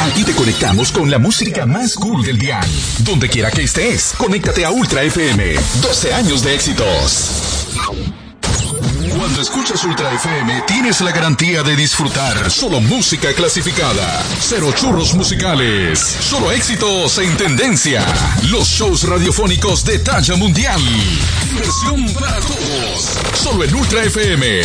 Aquí te conectamos con la música más cool del dial. Donde quiera que estés, conéctate a Ultra FM. 12 años de éxitos. Cuando escuchas Ultra FM, tienes la garantía de disfrutar solo música clasificada. Cero churros musicales. Solo éxitos en tendencia. Los shows radiofónicos de talla mundial. Diversión para todos. Solo en Ultra FM.